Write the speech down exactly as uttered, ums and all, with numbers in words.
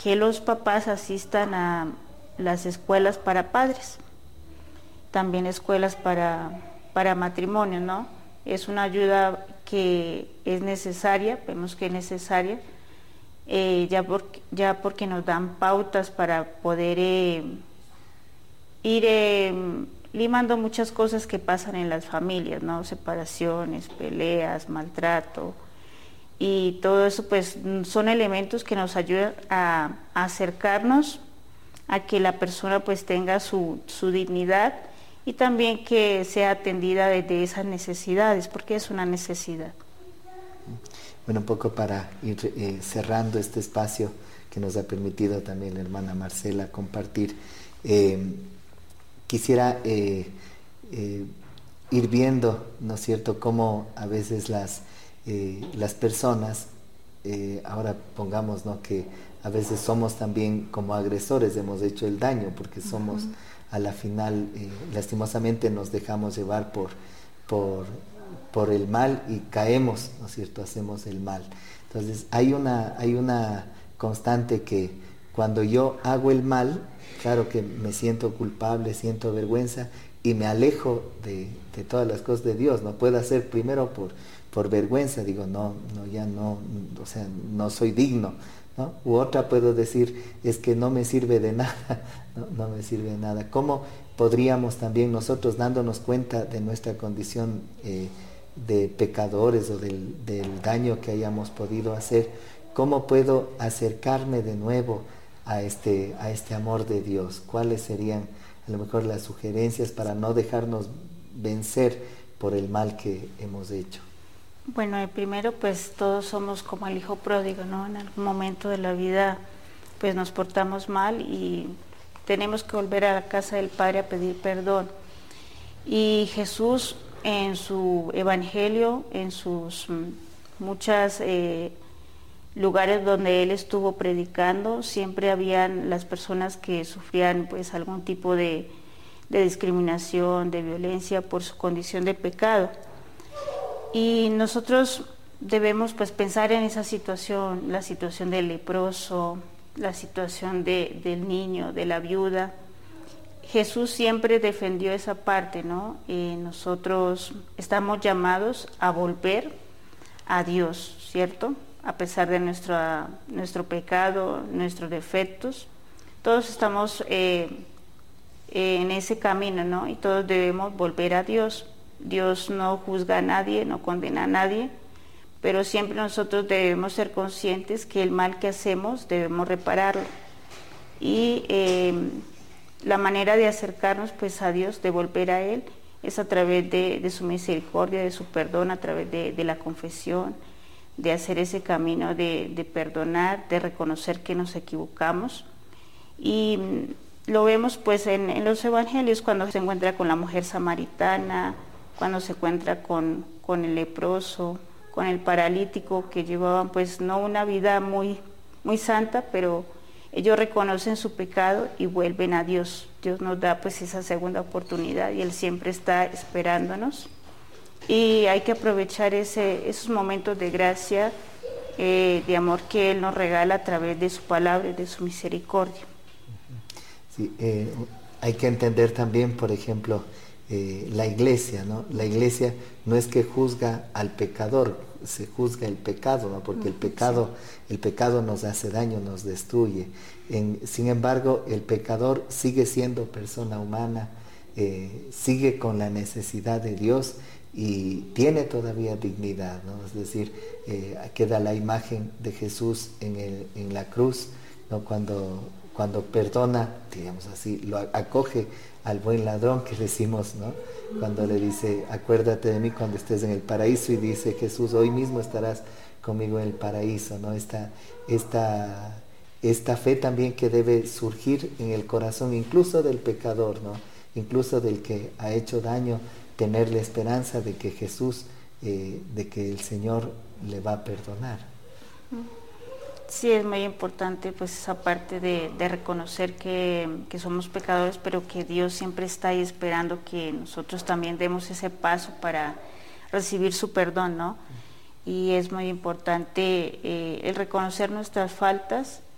que los papás asistan a las escuelas para padres, también escuelas para, para matrimonio, ¿no? Es una ayuda que es necesaria, vemos que es necesaria, eh, ya, por, ya porque nos dan pautas para poder eh, ir eh, limando muchas cosas que pasan en las familias, ¿no? Separaciones, peleas, maltrato, y todo eso pues son elementos que nos ayudan a, a acercarnos a que la persona pues tenga su, su dignidad y también que sea atendida desde esas necesidades, porque es una necesidad. Bueno, un poco para ir eh, cerrando este espacio que nos ha permitido también la hermana Marcela compartir, eh, quisiera eh, eh, ir viendo, ¿no es cierto?, cómo a veces las, eh, las personas, eh, ahora pongamos, ¿no?, que a veces somos también como agresores, hemos hecho el daño, porque somos, uh-huh. a la final, eh, lastimosamente nos dejamos llevar por, por, por el mal y caemos, ¿no es cierto?, hacemos el mal. Entonces hay una, hay una constante que cuando yo hago el mal, claro que me siento culpable, siento vergüenza y me alejo de, de todas las cosas de Dios. No puedo hacer primero por, por vergüenza, digo, no, no, ya no, o sea, no soy digno, ¿no? U otra puedo decir, es que no me sirve de nada, no, no me sirve de nada. ¿Cómo podríamos también nosotros, dándonos cuenta de nuestra condición eh, de pecadores o del, del daño que hayamos podido hacer, cómo puedo acercarme de nuevo a este, a este amor de Dios? ¿Cuáles serían a lo mejor las sugerencias para no dejarnos vencer por el mal que hemos hecho? Bueno, primero pues todos somos como el hijo pródigo, ¿no? En algún momento de la vida pues nos portamos mal y tenemos que volver a la casa del Padre a pedir perdón. Y Jesús en su evangelio, en sus muchas eh, lugares donde él estuvo predicando, siempre habían las personas que sufrían pues algún tipo de, de discriminación, de violencia por su condición de pecado. Y nosotros debemos pues pensar en esa situación, la situación del leproso, la situación de, del niño, de la viuda. Jesús siempre defendió esa parte, ¿no? Eh, nosotros estamos llamados a volver a Dios, ¿cierto? A pesar de nuestro, nuestro pecado, nuestros defectos, todos estamos eh, en ese camino, ¿no? Y todos debemos volver a Dios. Dios no juzga a nadie, no condena a nadie, pero siempre nosotros debemos ser conscientes que el mal que hacemos debemos repararlo. Y eh, la manera de acercarnos pues a Dios, de volver a Él, es a través de, de su misericordia, de su perdón, a través de, de la confesión, de hacer ese camino de, de perdonar, de reconocer que nos equivocamos. Y lo vemos pues en, en los evangelios, cuando se encuentra con la mujer samaritana, cuando se encuentra con, con el leproso, con el paralítico, que llevaban pues no una vida muy, muy santa, pero ellos reconocen su pecado y vuelven a Dios. Dios nos da pues esa segunda oportunidad y Él siempre está esperándonos. Y hay que aprovechar ese, esos momentos de gracia, eh, de amor que Él nos regala a través de su palabra y de su misericordia. Sí, eh, hay que entender también, por ejemplo, eh, la iglesia, ¿no? La iglesia no es que juzga al pecador, se juzga el pecado, ¿no? Porque el pecado, sí. el pecado nos hace daño, nos destruye. En, sin embargo, el pecador sigue siendo persona humana, eh, sigue con la necesidad de Dios y tiene todavía dignidad, ¿no? Es decir, eh, queda la imagen de Jesús en, el, en la cruz, ¿no? Cuando, cuando perdona, digamos así, lo acoge al buen ladrón que decimos, ¿no? Cuando le dice, acuérdate de mí cuando estés en el paraíso, y dice Jesús, hoy mismo estarás conmigo en el paraíso, ¿no? Esta, esta, esta fe también que debe surgir en el corazón, incluso del pecador, ¿no? Incluso del que ha hecho daño, tener la esperanza de que Jesús, eh, de que el Señor le va a perdonar. Sí, es muy importante pues esa parte de, de reconocer que, que somos pecadores, pero que Dios siempre está ahí esperando que nosotros también demos ese paso para recibir su perdón, ¿no? Y es muy importante eh, el reconocer nuestras faltas